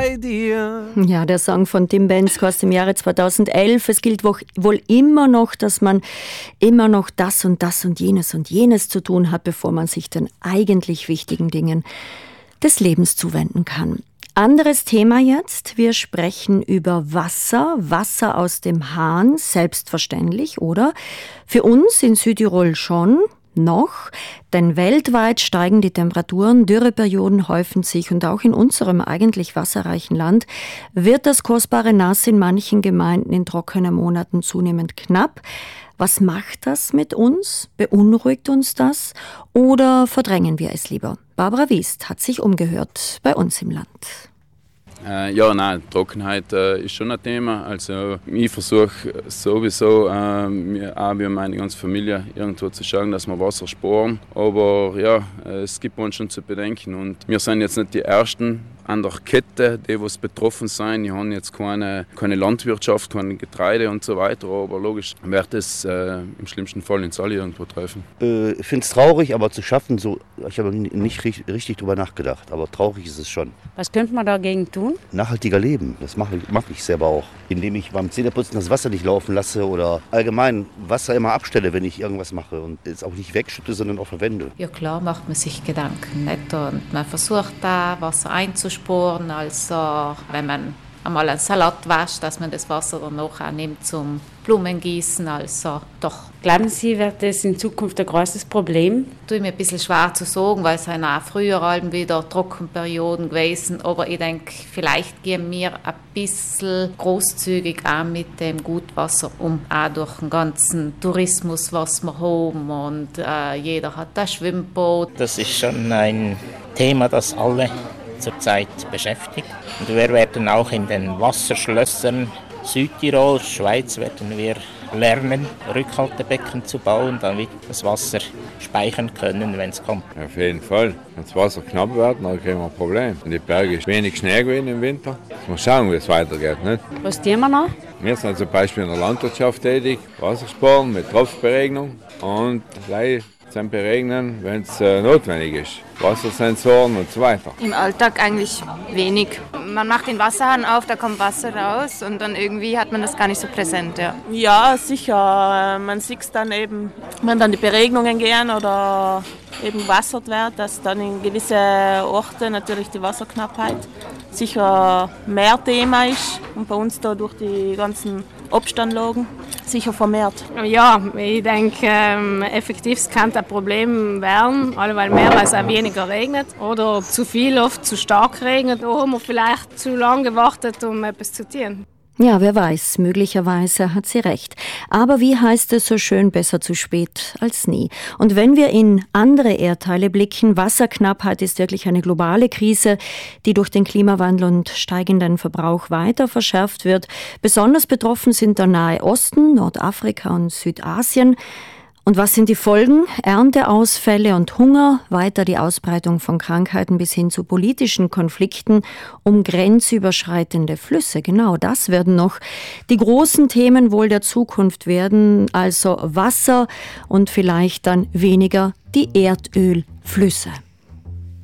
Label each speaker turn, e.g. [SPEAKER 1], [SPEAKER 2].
[SPEAKER 1] idea.
[SPEAKER 2] Ja, der Song von Tim Bendzko aus dem Jahre 2011. Es gilt wohl immer noch, dass man immer noch das und jenes zu tun hat, bevor man sich den eigentlich wichtigen Dingen des Lebens zuwenden kann. Anderes Thema jetzt. Wir sprechen über Wasser. Wasser aus dem Hahn, selbstverständlich, oder? Für uns in Südtirol schon. Noch, denn weltweit steigen die Temperaturen, Dürreperioden häufen sich und auch in unserem eigentlich wasserreichen Land wird das kostbare Nass in manchen Gemeinden in trockenen Monaten zunehmend knapp. Was macht das mit uns? Beunruhigt uns das? Oder verdrängen wir es lieber? Barbara Wiest hat sich umgehört bei uns im Land.
[SPEAKER 3] Trockenheit ist schon ein Thema. Also ich versuche sowieso, wie meine ganze Familie, irgendwo zu schauen, dass wir Wasser sparen. Aber ja, es gibt uns schon zu bedenken. Und wir sind jetzt nicht die Ersten an der Kette, die was betroffen sind. Die haben jetzt keine Landwirtschaft, kein Getreide und so weiter. Aber logisch wird es im schlimmsten Fall uns alle irgendwo treffen.
[SPEAKER 4] Ich finde es traurig, aber zu schaffen, ich habe nicht richtig drüber nachgedacht. Aber traurig ist es schon.
[SPEAKER 5] Was könnte man dagegen tun?
[SPEAKER 4] Nachhaltiger leben, das mache ich selber auch. Indem ich beim Zähneputzen das Wasser nicht laufen lasse oder allgemein Wasser immer abstelle, wenn ich irgendwas mache. Und es auch nicht wegschütte, sondern auch verwende.
[SPEAKER 6] Ja klar, macht man sich Gedanken. Nicht? Und man versucht da Wasser einzusparen, also wenn man einmal einen Salat wäscht, dass man das Wasser dann noch auch nimmt zum Blumengießen, also doch.
[SPEAKER 5] Glauben Sie, wird das in Zukunft ein großes Problem?
[SPEAKER 6] Tue mir ein bisschen schwer zu sagen, weil es sind auch früher wieder Trockenperioden gewesen, aber ich denke, vielleicht gehen wir ein bisschen großzügig auch mit dem Gutwasser um, auch durch den ganzen Tourismus, was wir haben und jeder hat ein Schwimmboot.
[SPEAKER 7] Das ist schon ein Thema, das alle zurzeit beschäftigt. Und wir werden auch in den Wasserschlössern Südtirol, Schweiz werden wir lernen, Rückhaltebecken zu bauen, damit wir das Wasser speichern können, wenn es kommt.
[SPEAKER 8] Auf jeden Fall. Wenn das Wasser knapp wird, dann kriegen wir ein Problem. In den Bergen ist wenig Schnee gewesen im Winter. Mal schauen, wie es weitergeht. Nicht?
[SPEAKER 5] Was tun wir noch?
[SPEAKER 8] Wir sind zum Beispiel in der Landwirtschaft tätig, Wasser sparen mit Tropfberegnung und gleich beregnen, wenn es notwendig ist. Wassersensoren und so weiter.
[SPEAKER 9] Im Alltag eigentlich wenig. Man macht den Wasserhahn auf, da kommt Wasser raus und dann irgendwie hat man das gar nicht so präsent.
[SPEAKER 10] Ja, sicher. Man sieht es dann eben, wenn dann die Beregnungen gehen oder eben gewassert wird, dass dann in gewisse Orte natürlich die Wasserknappheit sicher mehr Thema ist und bei uns da durch die ganzen Abstandlagen sicher vermehrt.
[SPEAKER 11] Ja, ich denke, effektiv es kann ein Problem werden, weil mehr als auch weniger regnet oder zu viel, oft zu stark regnet. Da haben wir vielleicht zu lange gewartet, um etwas zu tun.
[SPEAKER 2] Ja, wer weiß, möglicherweise hat sie recht. Aber wie heißt es so schön, besser zu spät als nie. Und wenn wir in andere Erdteile blicken, Wasserknappheit ist wirklich eine globale Krise, die durch den Klimawandel und steigenden Verbrauch weiter verschärft wird. Besonders betroffen sind der Nahe Osten, Nordafrika und Südasien. Und was sind die Folgen? Ernteausfälle und Hunger, weiter die Ausbreitung von Krankheiten bis hin zu politischen Konflikten um grenzüberschreitende Flüsse. Genau das werden noch die großen Themen wohl der Zukunft werden, also Wasser und vielleicht dann weniger die Erdölflüsse.